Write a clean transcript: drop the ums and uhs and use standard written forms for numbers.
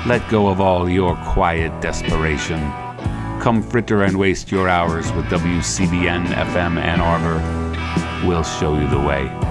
Let go of all your quiet desperation. Come fritter and waste your hours with WCBN FM Ann Arbor. We'll show you the way.